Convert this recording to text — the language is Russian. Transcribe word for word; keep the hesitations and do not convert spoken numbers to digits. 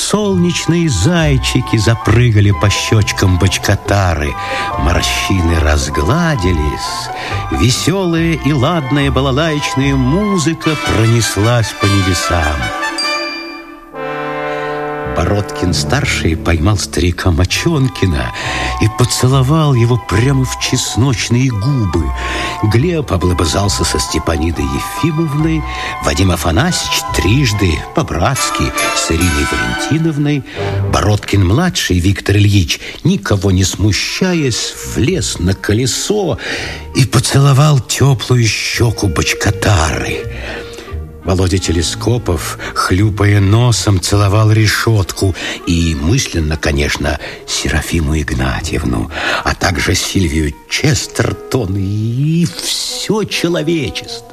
солнечные зайчики запрыгали по щечкам бочкотары, морщины разгладились, веселая и ладная балалаечная музыка пронеслась по небесам. Бородкин-старший поймал старика Мочонкина и поцеловал его прямо в чесночные губы. Глеб облобызался со Степанидой Ефимовной, Вадим Афанасьевич трижды, по-братски, с Ириной Валентиновной. Бородкин-младший Виктор Ильич, никого не смущаясь, влез на колесо и поцеловал теплую щеку бочкотары. Володя Телескопов, хлюпая носом, целовал решетку и мысленно, конечно, Серафиму Игнатьевну, а также Сильвию Честертон и все человечество.